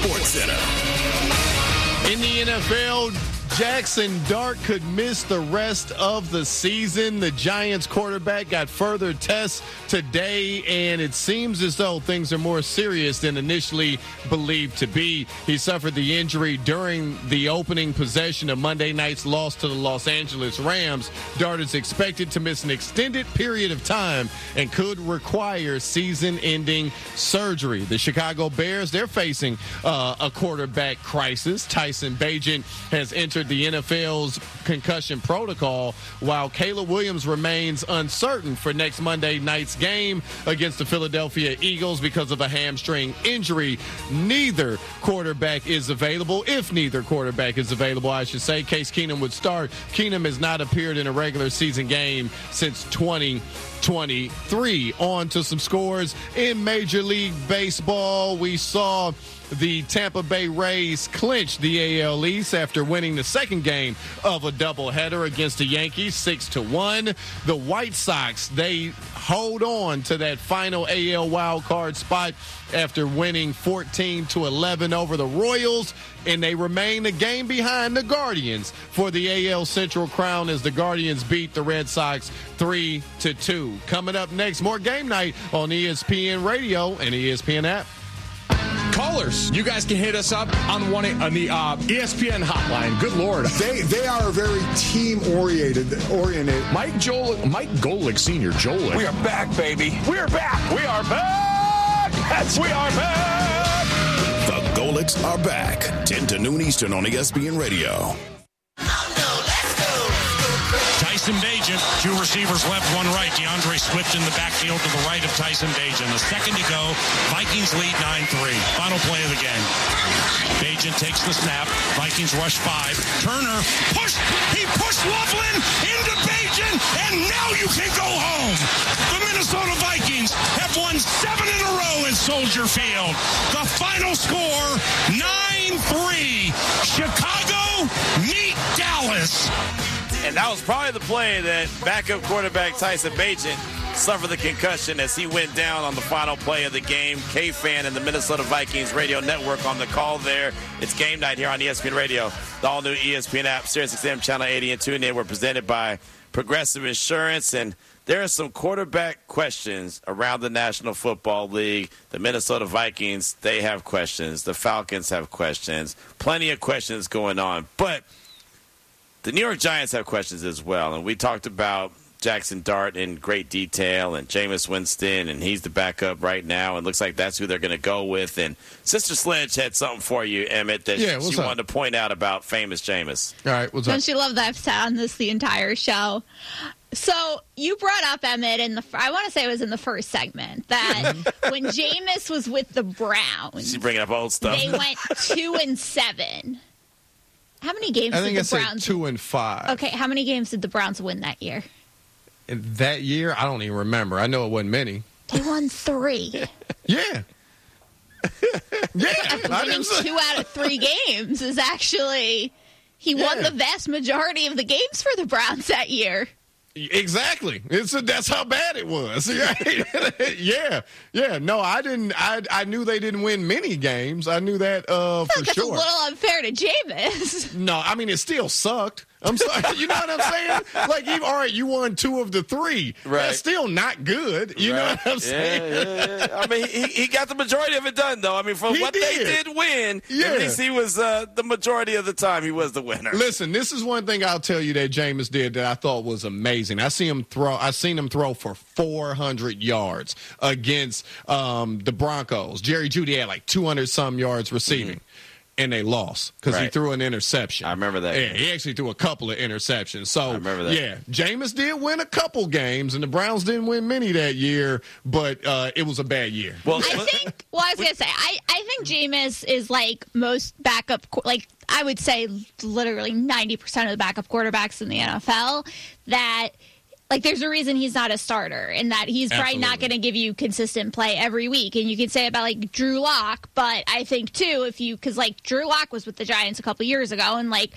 Sports Center. In the NFL, Jackson Dart could miss the rest of the season. The Giants quarterback got further tests today, and it seems as though things are more serious than initially believed to be. He suffered the injury during the opening possession of Monday night's loss to the Los Angeles Rams. Dart is expected to miss an extended period of time and could require season-ending surgery. The Chicago Bears, they're facing a quarterback crisis. Tyson Bagent has entered the NFL's concussion protocol, while Caleb Williams remains uncertain for next Monday night's game against the Philadelphia Eagles because of a hamstring injury. Neither quarterback is available. If neither quarterback is available, I should say, Case Keenum would start. Keenum has not appeared in a regular season game since 2023. On to some scores in Major League Baseball. We saw the Tampa Bay Rays clinch the AL East after winning the second game of a doubleheader against the Yankees 6-1. The White Sox, they hold on to that final AL wild card spot after winning 14-11 over the Royals, and they remain a game behind the Guardians for the AL Central crown as the Guardians beat the Red Sox 3-2. Coming up next, more Game Night on ESPN Radio and ESPN app. Callers, you guys can hit us up on the ESPN hotline. Good Lord. They are very team-oriented. Mike Golick Sr., Jolick. We are back, baby. We are back. We are back. Yes, we are back. The Golicks are back. 10 to noon Eastern on ESPN Radio. Tyson Bagent, two receivers left, one right. DeAndre Swift in the backfield to the right of Tyson Bagent. A second to go. Vikings lead 9-3. Final play of the game. Bagent takes the snap. Vikings rush 5. Turner pushed. He pushed Loveland into Bagent, and now you can go home. The Minnesota Vikings have won 7 in a row at Soldier Field. The final score, 9-3. Chicago meet Dallas. And that was probably the play that backup quarterback Tyson Bagent suffered the concussion as he went down on the final play of the game. K-Fan and the Minnesota Vikings radio network on the call there. It's Game Night here on ESPN Radio. The all-new ESPN app, SiriusXM Channel 80 and TuneIn were presented by Progressive Insurance. And there are some quarterback questions around the National Football League. The Minnesota Vikings, they have questions. The Falcons have questions. Plenty of questions going on. But the New York Giants have questions as well, and we talked about Jackson Dart in great detail and Jameis Winston, and he's the backup right now, and looks like that's who they're going to go with. And Sister Sledge had something for you, Emmett, that she wanted to point out about famous Jameis. All right, what's up? Don't you love that I've sat on this the entire show? So you brought up, Emmett, I want to say it was in the first segment, that when Jameis was with the Browns, she's bringing up old stuff. They went 2-7. How many games did the Browns? I think I said 2 and 5. Okay, how many games did the Browns win that year? That year, I don't even remember. I know it wasn't many. They won 3. Yeah. Winning 2 out of 3 games is actually he won the vast majority of the games for the Browns that year. Exactly. That's how bad it was. Yeah. No, I didn't. I knew they didn't win many games. I knew that for that's sure. That's a little unfair to Jameis. No, I mean it still sucked. I'm sorry. You know what I'm saying? Like, all right, you won 2 of the 3. Right. That's still not good. You know what I'm saying? Yeah. I mean, he got the majority of it done, though. I mean, for what they did win, at least he was the majority of the time he was the winner. Listen, this is one thing I'll tell you that Jameis did that I thought was amazing. I seen him throw for 400 yards against the Broncos. Jerry Jeudy had like 200-some yards receiving. And they lost because he threw an interception. I remember that. Yeah, he actually threw a couple of interceptions. So, I remember that. Yeah, Jameis did win a couple games, and the Browns didn't win many that year, but it was a bad year. Well, I was going to say, I think Jameis is like most backup, like I would say literally 90% of the backup quarterbacks in the NFL, that like there's a reason he's not a starter and that he's probably not going to give you consistent play every week. And you can say about like Drew Lock, but I think too, because like Drew Lock was with the Giants a couple years ago and like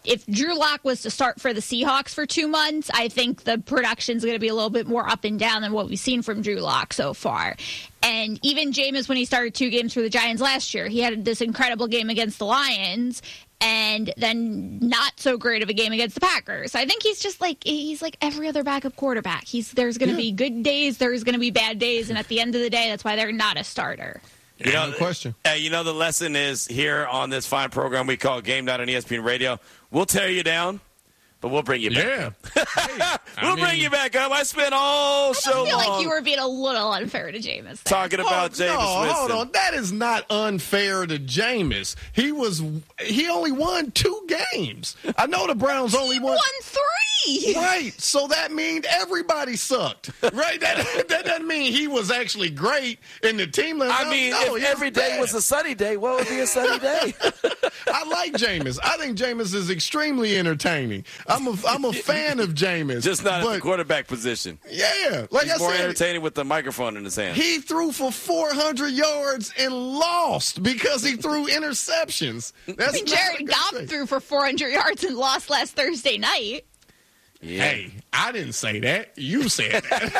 if Drew Lock was to start for the Seahawks for 2 months, I think the production's going to be a little bit more up and down than what we've seen from Drew Lock so far. And even Jameis, when he started 2 games for the Giants last year, he had this incredible game against the Lions and then not so great of a game against the Packers. I think he's just he's like every other backup quarterback. There's going to be good days, there's going to be bad days, and at the end of the day, that's why they're not a starter. No question. The lesson is here on this fine program we call Game Night on ESPN Radio. We'll tear you down, but we'll bring you back up. We'll bring you back up. I spent all show long. I feel like you were being a little unfair to Jameis. Talking about Jameis Winston. Hold on. That is not unfair to Jameis. He only won 2 games. I know the Browns only won 3. Right. So that means everybody sucked. Right? That doesn't mean he was actually great in the team. If every day was a sunny day, what would be a sunny day? I like Jameis. I think Jameis is extremely entertaining. I'm a fan of Jameis. Just not at the quarterback position. Yeah. He's more entertaining with the microphone in his hand. He threw for 400 yards and lost because he threw interceptions. Jared Goff threw for 400 yards and lost last Thursday night. Yeah. Hey, I didn't say that. You said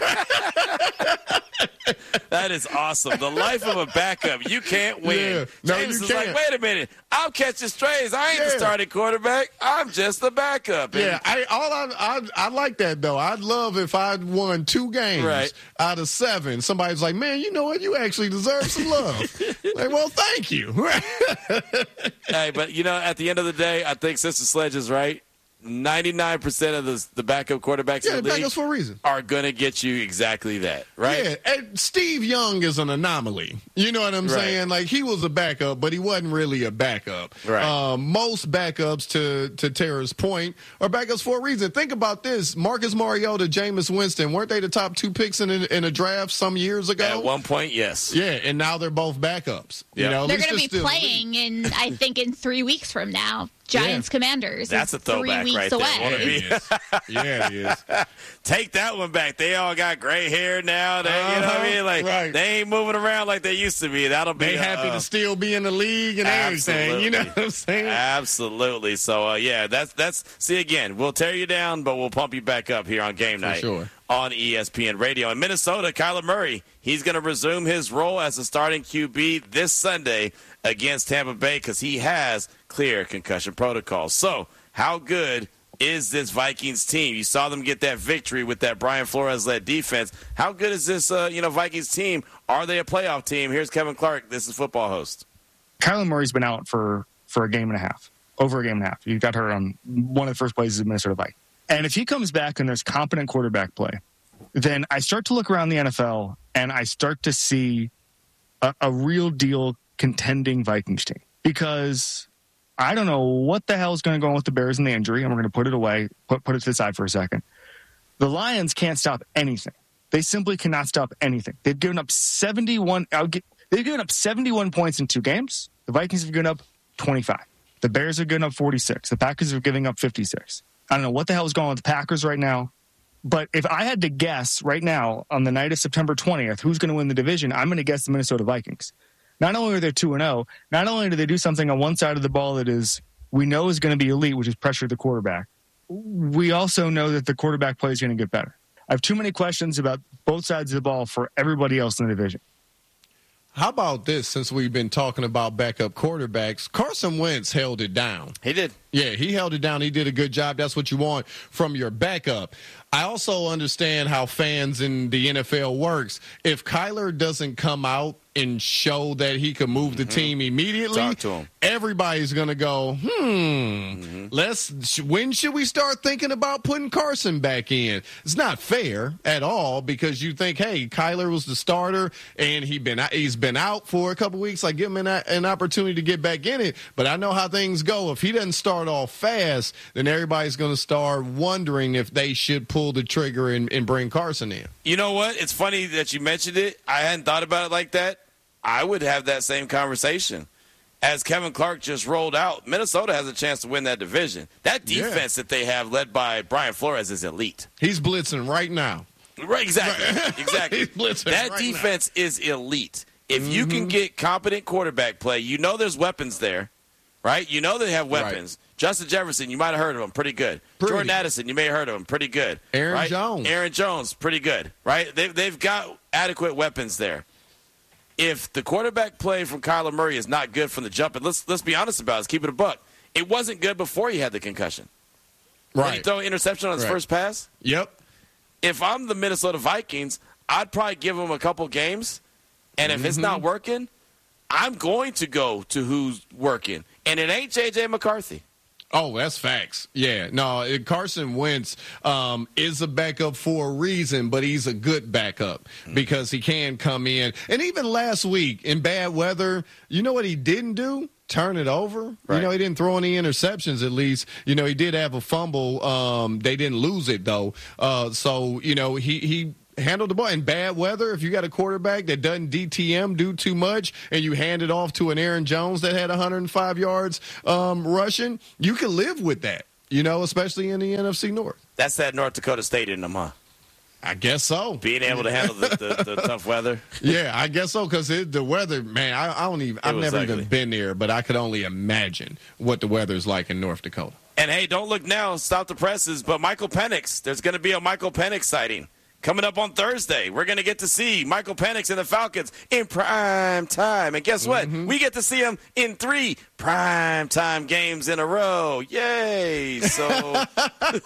that. That is awesome. The life of a backup. You can't win. Yeah. No, James you is can't. like, wait a minute. I'm catching strays. I ain't the starting quarterback. I'm just the backup. Yeah, I like that, though. I'd love if I'd won 2 games out of 7. Somebody's like, man, you know what? You actually deserve some love. Well, thank you. Hey, but, at the end of the day, I think Sister Sledge is right. 99% of the backup quarterbacks in the league for a reason. Are going to get you exactly that, right? Yeah, and Steve Young is an anomaly. You know what I'm saying? Like, he was a backup, but he wasn't really a backup. Right. Most backups, to Tara's point, are backups for a reason. Think about this. Marcus Mariota, Jameis Winston, weren't they the top 2 picks in a draft some years ago? At one point, yes. Yeah, and now they're both backups. Yep. They're going to be playing in 3 weeks from now. Giants Commanders. That's a throwback 3 weeks right away. There. It is. Take that one back. They all got gray hair now. They, you know what I mean? They ain't moving around like they used to be. That'll be. They happy to still be in the league and everything. You know what I'm saying? Absolutely. So that's. See again. We'll tear you down, but we'll pump you back up here on Game Night. For sure. On ESPN Radio. In Minnesota, Kyler Murray, he's going to resume his role as a starting QB this Sunday against Tampa Bay because he has clear concussion protocol. So how good is this Vikings team? You saw them get that victory with that Brian Flores-led defense. How good is this Vikings team? Are they a playoff team? Here's Kevin Clark. This is Football Host. Kyler Murray's been out for a game and a half, over a game and a half. He got hurt on one of the first plays of Minnesota Vikings. And if he comes back and there's competent quarterback play, then I start to look around the NFL and I start to see a real deal contending Vikings team. Because I don't know what the hell is going to go on with the Bears and the injury, and we're going to put it away, put it to the side for a second. The Lions can't stop anything. They simply cannot stop anything. They've given up 71 points in 2 games. The Vikings have given up 25. The Bears have given up 46. The Packers are giving up 56. I don't know what the hell is going on with the Packers right now. But if I had to guess right now on the night of September 20th who's going to win the division, I'm going to guess the Minnesota Vikings. Not only are they 2-0, not only do they do something on one side of the ball that we know is going to be elite, which is pressure the quarterback, we also know that the quarterback play is going to get better. I have too many questions about both sides of the ball for everybody else in the division. How about this, since we've been talking about backup quarterbacks? Carson Wentz held it down. He did. Yeah, he held it down. He did a good job. That's what you want from your backup. I also understand how fans in the NFL works. If Kyler doesn't come out and show that he can move the team immediately, talk to him. Everybody's going to go, when should we start thinking about putting Carson back in? It's not fair at all because you think, hey, Kyler was the starter and he's been out for a couple weeks. Like, give him an opportunity to get back in it. But I know how things go. If he doesn't start off fast, then everybody's going to start wondering if they should pull the trigger and bring Carson in. You know what? It's funny that you mentioned it. I hadn't thought about it like that. I would have that same conversation. As Kevin Clark just rolled out, Minnesota has a chance to win that division. That defense that they have led by Brian Flores is elite. He's blitzing right now. Right, exactly. He's blitzing that defense is elite. If you can get competent quarterback play, you know there's weapons there, right? You know they have weapons. Right. Justin Jefferson, you might have heard of him. Pretty good. Jordan Addison, you may have heard of him. Pretty good. Aaron Jones, pretty good. Right? They've got adequate weapons there. If the quarterback play from Kyler Murray is not good from the jump, and let's be honest about it, let's keep it a buck. It wasn't good before he had the concussion. Right. Did he throw an interception on his first pass? Yep. If I'm the Minnesota Vikings, I'd probably give him a couple games, and if it's not working, I'm going to go to who's working, and it ain't J.J. McCarthy. Oh, that's facts. Yeah. No, Carson Wentz is a backup for a reason, but he's a good backup because he can come in. And even last week in bad weather, you know what he didn't do? Turn it over. Right. You know, he didn't throw any interceptions, at least. You know, he did have a fumble. They didn't lose it, though. So, you know, he handled the ball in bad weather. If you got a quarterback that doesn't DTM, do too much, and you hand it off to an Aaron Jones that had 105 yards rushing, you can live with that, you know, especially in the NFC North. That's that North Dakota State in them, huh? I guess so. Being able to handle the tough weather. Yeah, I guess so, because the weather, man, I've never even been there, but I could only imagine what the weather's like in North Dakota. And, hey, don't look now, stop the presses, but Michael Penix, there's going to be a Michael Penix sighting. Coming up on Thursday, we're going to get to see Michael Penix and the Falcons in prime time. And guess what? We get to see him in 3 prime time games in a row. Yay. So, But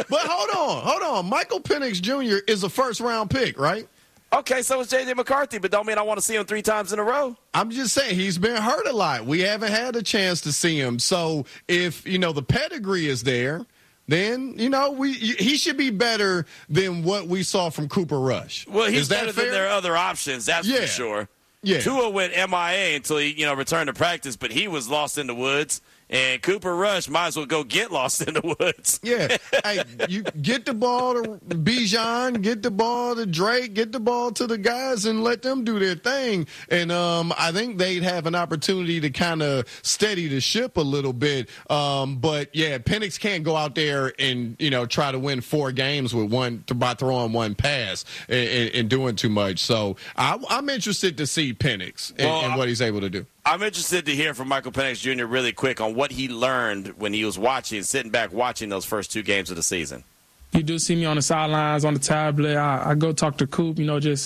hold on. Michael Penix Jr. is a first-round pick, right? Okay, so is J.J. McCarthy, but don't mean I want to see him 3 times in a row. I'm just saying he's been hurt a lot. We haven't had a chance to see him. So if, you know, the pedigree is there, then, you know, he should be better than what we saw from Cooper Rush. Well, he's better than their other options, that's for sure. Yeah. Tua went MIA until he, returned to practice, but he was lost in the woods. And Cooper Rush might as well go get lost in the woods. Yeah. Hey, you get the ball to Bijan, get the ball to Drake, get the ball to the guys and let them do their thing. And I think they'd have an opportunity to kind of steady the ship a little bit. But, yeah, Penix can't go out there and, you know, try to win 4 games by throwing one pass and doing too much. So I'm interested to see Penix and what he's able to do. I'm interested to hear from Michael Penix Jr. really quick on what he learned when he was sitting back watching those first 2 games of the season. You do see me on the sidelines, on the tablet. I go talk to Coop,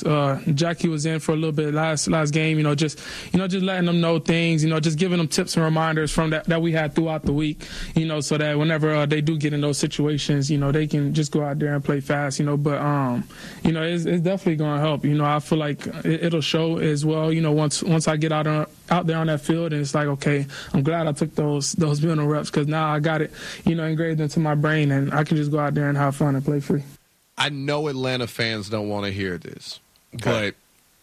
Jackie was in for a little bit last game, just letting them know things, just giving them tips and reminders from that we had throughout the week, so that whenever they do get in those situations, they can just go out there and play fast, but it's definitely going to help. I feel like it'll show as well, once I get out there on that field, and it's like, okay, I'm glad I took those building reps, because now I got it, engraved into my brain, and I can just go out there and have fun and play free. I know Atlanta fans don't want to hear this, but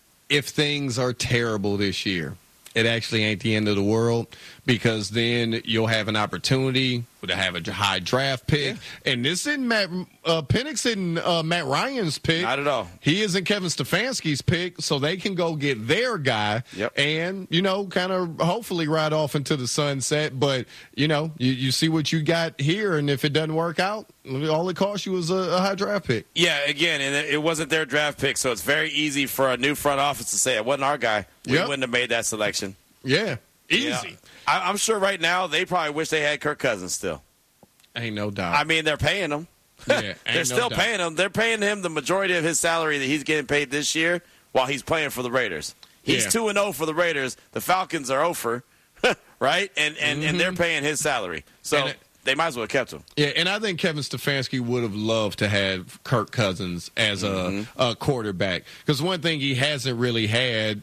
if things are terrible this year, it actually ain't the end of the world, because then you'll have an opportunity to have a high draft pick. Yeah. And this isn't Penix isn't Matt Ryan's pick. Not at all. He isn't Kevin Stefanski's pick, so they can go get their guy and, kind of hopefully ride off into the sunset. But, you see what you got here, and if it doesn't work out, all it cost you was a high draft pick. Yeah, again, and it wasn't their draft pick, so it's very easy for a new front office to say it wasn't our guy. We wouldn't have made that selection. Yeah, easy. Yeah. I'm sure right now they probably wish they had Kirk Cousins still. Ain't no doubt. I mean, they're paying him. Yeah, they're still paying him. They're paying him the majority of his salary that he's getting paid this year while he's playing for the Raiders. He's 2-0 for the Raiders. The Falcons are 0 right? And they're paying his salary. So they might as well have kept him. Yeah, and I think Kevin Stefanski would have loved to have Kirk Cousins as a quarterback, because one thing he hasn't really had,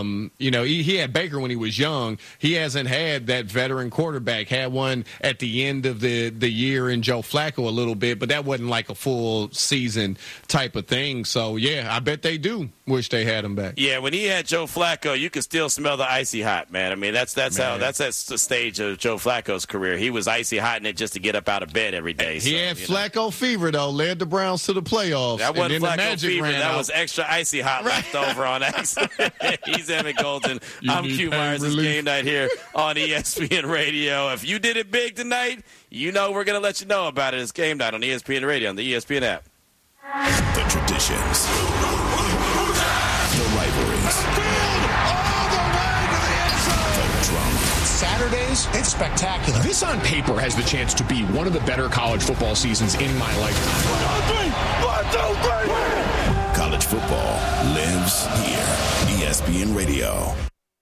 he had Baker when he was young. He hasn't had that veteran quarterback. Had one at the end of the year in Joe Flacco a little bit, but that wasn't like a full season type of thing. So, yeah, I bet they do wish they had him back. Yeah, when he had Joe Flacco, you could still smell the icy hot, man. I mean, that's the stage of Joe Flacco's career. He was icy hot in it just to get up out of bed every day. He had Flacco fever, though, led the Browns to the playoffs. That wasn't Flacco fever. That was extra icy hot left over on accident. He's Emmett Golden. I'm Q Myers. It's Game Night here on ESPN Radio. If you did it big tonight, we're going to let you know about it. It's Game Night on ESPN Radio on the ESPN app. The traditions. The rivalries. All the way to the end zone. The drama. Saturday Saturdays, it's spectacular. This on paper has the chance to be one of the better college football seasons in my lifetime. 1, 2, 3. College football lives here. ESPN Radio.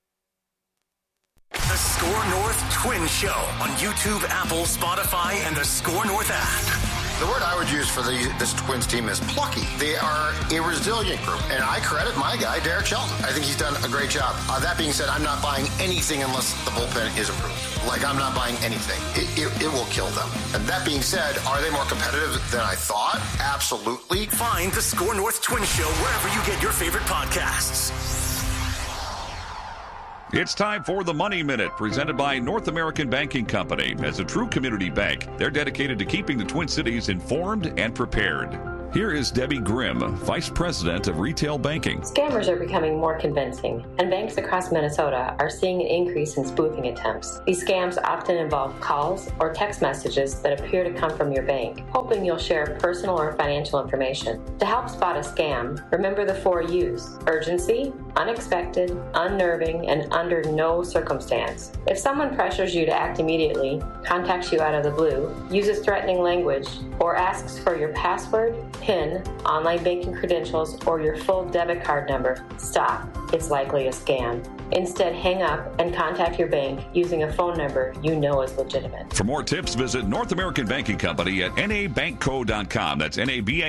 The Score North Twin Show on YouTube, Apple, Spotify, and the Score North app. The word I would use for this Twins team is plucky. They are a resilient group, and I credit my guy, Derek Shelton. I think he's done a great job. That being said, I'm not buying anything unless the bullpen is improved. Like, I'm not buying anything. It will kill them. And that being said, are they more competitive than I thought? Absolutely. Find the Score North Twin Show wherever you get your favorite podcasts. It's time for the Money Minute, presented by North American Banking Company. As a true community bank, they're dedicated to keeping the Twin Cities informed and prepared. Here is Debbie Grimm, Vice President of Retail Banking. Scammers are becoming more convincing, and banks across Minnesota are seeing an increase in spoofing attempts. These scams often involve calls or text messages that appear to come from your bank, hoping you'll share personal or financial information. To help spot a scam, remember the 4 U's: urgency, unexpected, unnerving, and under no circumstance. If someone pressures you to act immediately, contacts you out of the blue, uses threatening language, or asks for your password, PIN, online banking credentials, or your full debit card number, stop. It's likely a scam. Instead, hang up and contact your bank using a phone number you know is legitimate. For more tips, visit North American Banking Company at nabankco.com. That's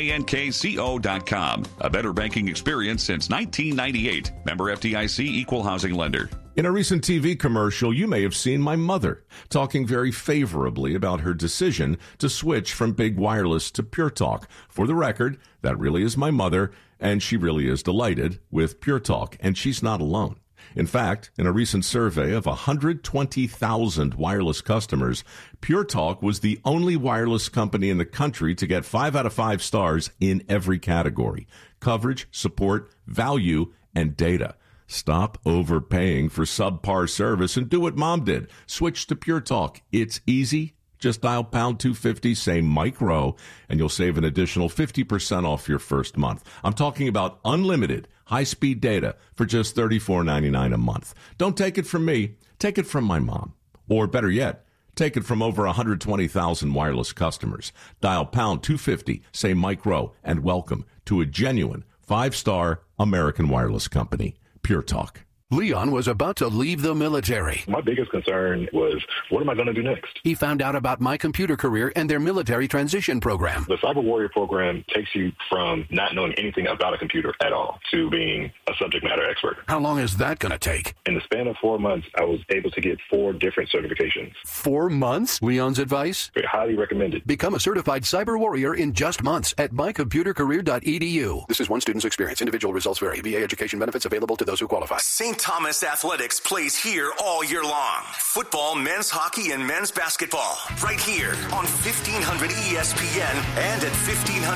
nabankco.com. A better banking experience since 1998. Member FDIC, equal housing lender. In a recent TV commercial, you may have seen my mother talking very favorably about her decision to switch from big wireless to Pure Talk. For the record, that really is my mother, and she really is delighted with Pure Talk, and she's not alone. In fact, in a recent survey of 120,000 wireless customers, Pure Talk was the only wireless company in the country to get 5 out of 5 stars in every category: coverage, support, value, and data. Stop overpaying for subpar service and do what Mom did. Switch to Pure Talk. It's easy. Just dial pound 250, say Mike Rowe, and you'll save an additional 50% off your first month. I'm talking about unlimited high-speed data for just $34.99 a month. Don't take it from me. Take it from my mom. Or better yet, take it from over 120,000 wireless customers. Dial pound 250, say Mike Rowe, and welcome to a genuine 5-star American wireless company. Pure Talk. Leon was about to leave the military. My biggest concern was, what am I going to do next? He found out about My Computer Career and their military transition program. The Cyber Warrior program takes you from not knowing anything about a computer at all to being a subject matter expert. How long is that going to take? In the span of 4 months, I was able to get 4 different certifications. 4 months? Leon's advice? Highly recommended. Become a certified Cyber Warrior in just months at mycomputercareer.edu. This is one student's experience. Individual results vary. VA education benefits available to those who qualify. St. Thomas Athletics plays here all year long. Football, men's hockey, and men's basketball. Right here on 1500 ESPN and at 1500